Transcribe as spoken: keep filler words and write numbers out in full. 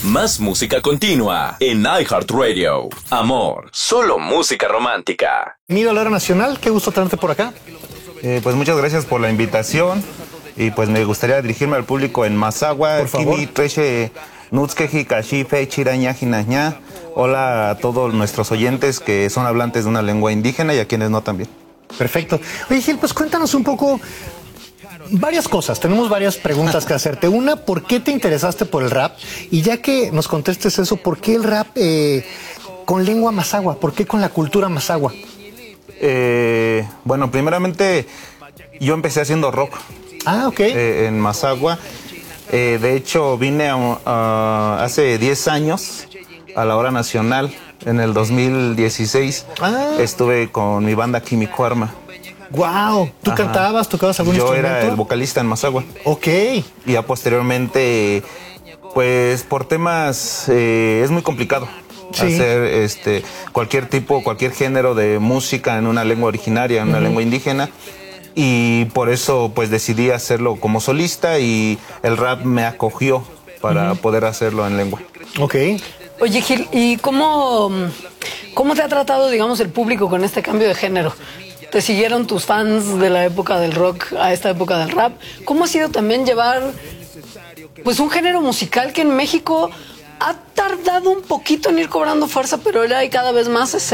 Más música continua en iHeartRadio. Amor, solo música romántica. Mira, Lora Nacional, qué gusto tenerte por acá. Eh, pues muchas gracias por la invitación y pues me gustaría dirigirme al público en Mazahua. Por favor. Hola a todos nuestros oyentes que son hablantes de una lengua indígena y a quienes no también. Perfecto. Oye, Gil, pues cuéntanos un poco varias cosas. Tenemos varias preguntas que hacerte. Una, ¿por qué te interesaste por el rap? Y ya que nos contestes eso, ¿por qué el rap eh, con lengua mazahua? ¿Por qué con la cultura mazahua? Eh, bueno, primeramente yo empecé haciendo rock. Ah, ok. Eh, en Mazahua. Eh, de hecho, vine a, a, hace diez años a la Hora Nacional. En el dos mil dieciséis ah. estuve con mi banda Químico Arma. Wow, ¿tú Ajá. cantabas, tocabas algún Yo instrumento? Yo era el vocalista en Mazahua. Ok. Y ya posteriormente, pues por temas, eh, es muy complicado sí. hacer este cualquier tipo, cualquier género de música en una lengua originaria, en una uh-huh. lengua indígena. Y por eso pues decidí hacerlo como solista y el rap me acogió para uh-huh. poder hacerlo en lengua. Ok. Oye, Gil, ¿y cómo, cómo te ha tratado, digamos, el público con este cambio de género? ¿Te siguieron tus fans de la época del rock a esta época del rap? ¿Cómo ha sido también llevar pues un género musical que en México ha tardado un poquito en ir cobrando fuerza, pero ahora hay cada vez más